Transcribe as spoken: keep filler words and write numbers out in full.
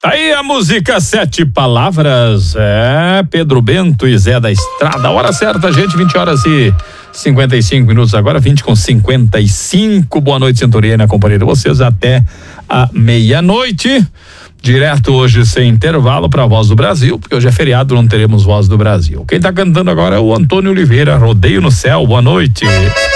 Aí a música Sete Palavras, é, Pedro Bento e Zé da Estrada, hora certa, gente, vinte horas e cinquenta e cinco minutos agora, vinte com cinquenta e cinco, boa noite, Centuria, na companhia de vocês até a meia-noite, direto hoje sem intervalo para Voz do Brasil, porque hoje é feriado, não teremos Voz do Brasil. Quem tá cantando agora é o Antônio Oliveira, Rodeio no Céu, boa noite.